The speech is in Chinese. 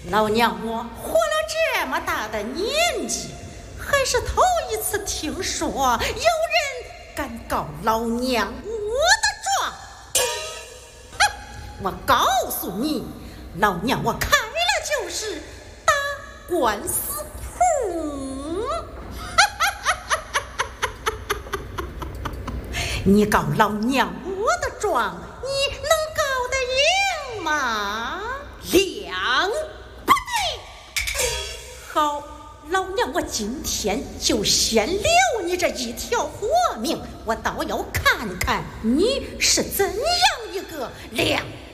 老娘我活了这么大的年纪，还是头一次听说有人敢告老娘我的状。我告诉你，老娘我开了就是打官司铺。你告老娘我的状，你能告得赢吗？ 两不对。 好，老娘我今天就先留你这一条活命，我倒要看看你是怎样一个良